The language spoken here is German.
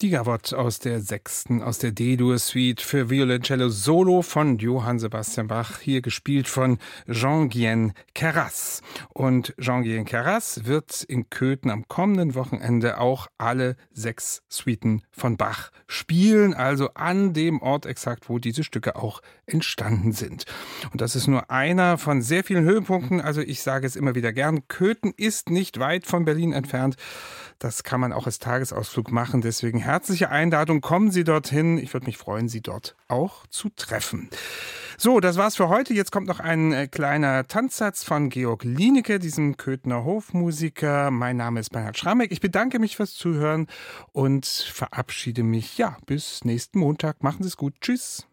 Die Gavotte aus der 6., aus der D-Dur-Suite für Violoncello Solo von Johann Sebastian Bach, hier gespielt von Jean-Guyen Queyras. Und Jean-Guyen Queyras wird in Köthen am kommenden Wochenende auch alle 6 Suiten von Bach spielen, also an dem Ort exakt, wo diese Stücke auch entstanden sind. Und das ist nur einer von sehr vielen Höhepunkten, also ich sage es immer wieder gern, Köthen ist nicht weit von Berlin entfernt. Das kann man auch als Tagesausflug machen, deswegen herzliche Einladung, kommen Sie dorthin. Ich würde mich freuen, Sie dort auch zu treffen. So, das war's für heute. Jetzt kommt noch ein kleiner Tanzsatz von Georg Lienecke, diesem Köthener Hofmusiker. Mein Name ist Bernhard Schramek. Ich bedanke mich fürs Zuhören und verabschiede mich, bis nächsten Montag. Machen Sie es gut. Tschüss.